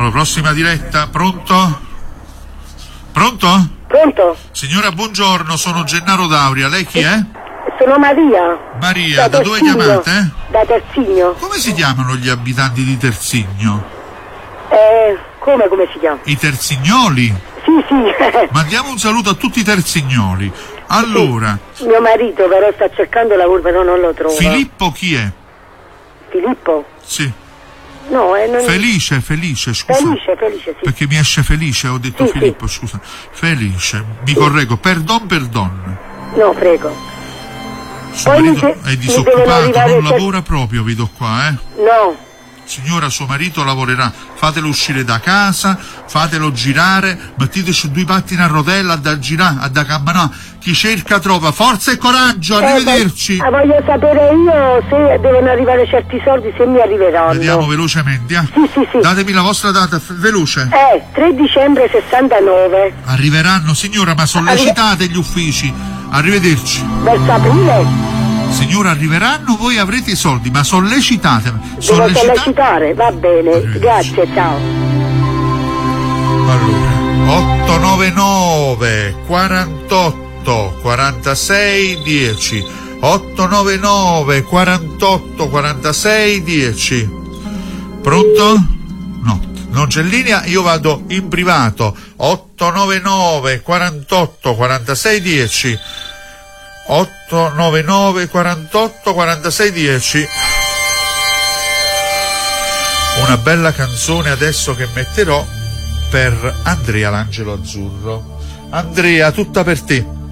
Allora, prossima diretta, pronto? Pronto? Pronto? Signora, buongiorno, sono Gennaro D'Auria, lei chi è? Sono Maria. Maria, da dove chiamate? Da Terzigno. Come si chiamano gli abitanti di Terzigno? Come si chiama? I terzignoli? Sì. Mandiamo un saluto a tutti i terzignoli. Allora, Sì. Mio marito però sta cercando lavoro, però non lo trova. Filippo chi è? Filippo? Sì. No, non... Felice, scusa. Felice, sì. Perché mi esce Felice, ho detto Sì, Filippo, scusa. Felice, mi correggo, perdon. No, prego. Suo Poi marito è disoccupato, non lavora proprio, vedo qua, No. Signora, suo marito lavorerà, fatelo uscire da casa, fatelo girare, mettiteci due pattini a rotella, da girare, da camminare, chi cerca trova, forza e coraggio, arrivederci. Voglio sapere io se devono arrivare certi soldi, se mi arriveranno. Vediamo velocemente, Sì. Datemi la vostra data, veloce. 3 dicembre 69. Arriveranno, signora, ma sollecitate gli uffici, arrivederci. Verso aprile? Signora, arriveranno, voi avrete i soldi, ma sollecitate. Devo sollecitare, va bene, grazie, ciao. Allora, 899 48 46 10 899 48 46 10. Pronto? No, non c'è linea, io vado in privato. 899 48 46 10 899 48 46 10. Una bella canzone adesso che metterò per Andrea l'Angelo Azzurro. Andrea, tutta per te.